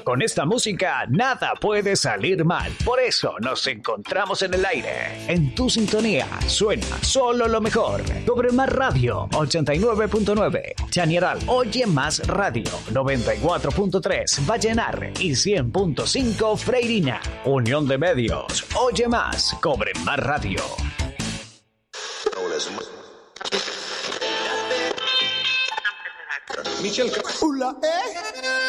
Con esta música nada puede salir mal. Por eso nos encontramos en el aire. En tu sintonía suena solo lo mejor. Cobre Más Radio 89.9. Chañaral Oye Más Radio 94.3. Vallenar y 100.5 Freirina. Unión de Medios. Oye Más. Cobre Más Radio. Michel Hola,